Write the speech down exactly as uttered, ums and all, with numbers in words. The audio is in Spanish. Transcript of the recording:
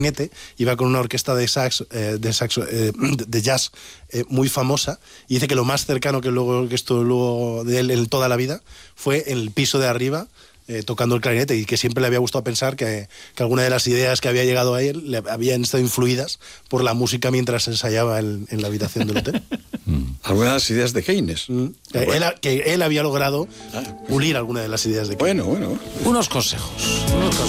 iba con una orquesta de sax, eh, de, saxo, eh, de jazz eh, muy famosa, y dice que lo más cercano que luego que estuvo luego de él en toda la vida fue en el piso de arriba, eh, tocando el clarinete, y que siempre le había gustado pensar que, que alguna de las ideas que había llegado a él le habían estado influidas por la música mientras ensayaba en, en la habitación del hotel. Algunas ideas de Keynes. Mm. Que, Bueno. él, que él había logrado Ah, pulir alguna de las ideas de Keynes. Bueno, bueno. Unos consejos. Unos consejos.